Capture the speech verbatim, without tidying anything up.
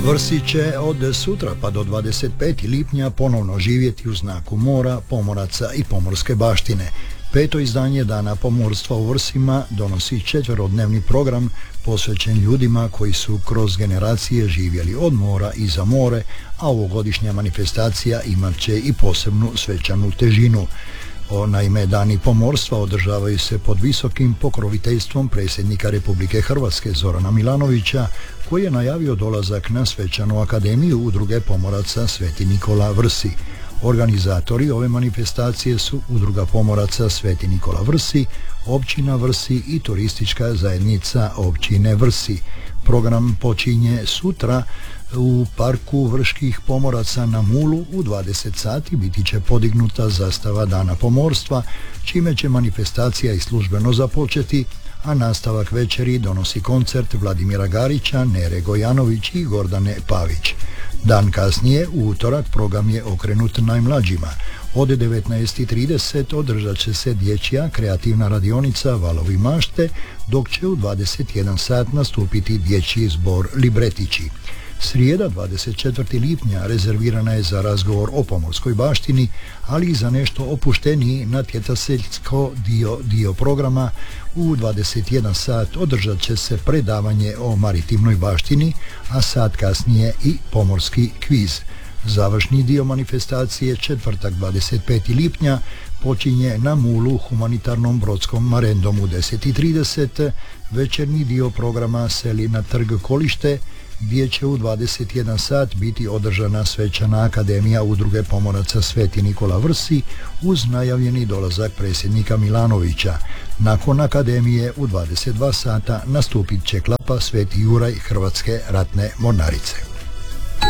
Vrsi će od sutra pa do dvadeset petog lipnja ponovno živjeti u znaku mora, pomoraca i pomorske baštine. Peto izdanje Dana pomorstva u Vrsima donosi četverodnevni program posvećen ljudima koji su kroz generacije živjeli od mora i za more, a ovogodišnja manifestacija imat će i posebnu svečanu težinu. Naime, Dani pomorstva održavaju se pod visokim pokroviteljstvom predsjednika Republike Hrvatske Zorana Milanovića, koji je najavio dolazak na svečanu akademiju Udruge pomoraca Sveti Nikola Vrsi. Organizatori ove manifestacije su Udruga pomoraca Sveti Nikola Vrsi, općina Vrsi i turistička zajednica općine Vrsi. Program počinje sutra u parku Vrških pomoraca na Mulu u dvadeset sati. Biti će podignuta zastava Dana pomorstva, čime će manifestacija i službeno započeti, a nastavak večeri donosi koncert Vladimira Garića, Nere Gojanović i Gordane Pavić. Dan kasnije, u utorak, program je okrenut najmlađima. Od devetnaest i trideset održat će se dječja kreativna radionica Valovi mašte, dok će u dvadeset jedan sat nastupiti dječji zbor Libretići. Srijeda dvadeset četvrtog lipnja rezervirana je za razgovor o pomorskoj baštini, ali i za nešto opušteniji natjecateljsko dio, dio programa. U dvadeset jedan sat održat će se predavanje o maritimnoj baštini, a sat kasnije i pomorski kviz. Završni dio manifestacije četvrtak dvadeset petog lipnja počinje na Mulu humanitarnom brodskom marendom u deset i trideset. Večernji dio programa seli na trg Kolište, gdje će u dvadeset jedan sat biti održana svečana akademija Udruge pomoraca Sveti Nikola Vrsi uz najavljeni dolazak predsjednika Milanovića. Nakon akademije u dvadeset dva sata nastupit će klapa Sveti Juraj Hrvatske ratne mornarice.